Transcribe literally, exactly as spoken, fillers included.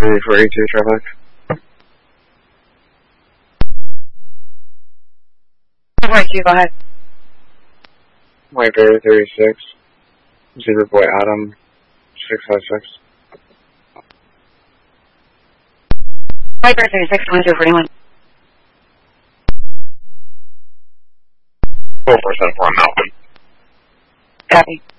three four eight two traffic. Right, you go ahead. White Bear thirty-six. Zebra Boy Adam six five six. White Bear thirty-six, twenty-two forty-one. four four seven four Mountain. Copy.